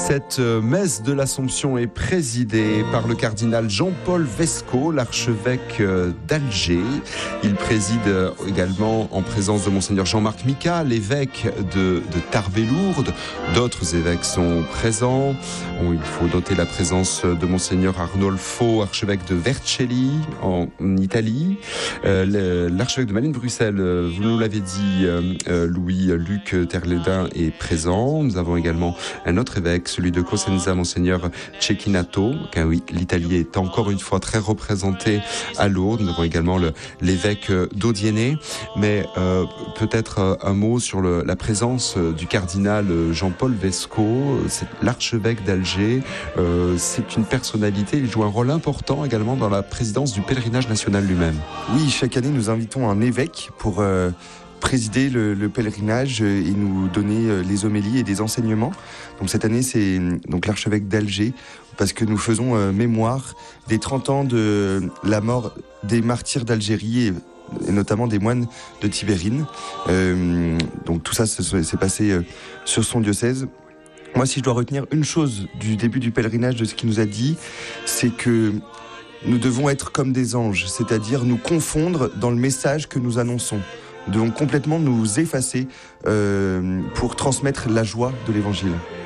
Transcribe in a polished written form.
Cette messe de l'Assomption est présidée par le cardinal Jean-Paul Vesco, l'archevêque d'Alger. Il préside également en présence de monseigneur Jean-Marc Mika, l'évêque de Tarbes-et-Lourdes. D'autres évêques sont présents. Il faut noter la présence de monseigneur Arnolfo, archevêque de Vercelli en Italie. L'archevêque de Malines-Bruxelles, vous nous l'avez dit, Louis-Luc Terledin est présent. Nous avons également un autre évêque, celui de Cosenza, monseigneur Cecchinato, car oui, l'Italie est encore une fois très représentée à Lourdes. Nous avons également l'évêque d'Odienné, mais peut-être un mot sur la présence du cardinal Jean-Paul Vesco, c'est l'archevêque d'Alger. C'est une personnalité, il joue un rôle important également dans la présidence du pèlerinage national lui-même. Oui, chaque année nous invitons un évêque pour présider le pèlerinage et nous donner les homélies et des enseignements. Donc cette année, c'est donc l'archevêque d'Alger, parce que nous faisons mémoire des 30 ans de la mort des martyrs d'Algérie et notamment des moines de Tibérine. Donc tout ça s'est passé sur son diocèse. Moi, si je dois retenir une chose du début du pèlerinage, de ce qu'il nous a dit, c'est que nous devons être comme des anges, c'est-à-dire nous confondre dans le message que nous annonçons. Nous devons complètement nous effacer pour transmettre la joie de l'Évangile.